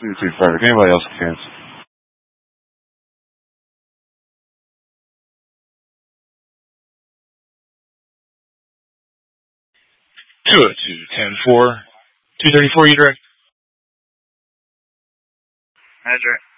Perfect. Anybody else can. 202-10-4. 234, you direct? Hi, direct.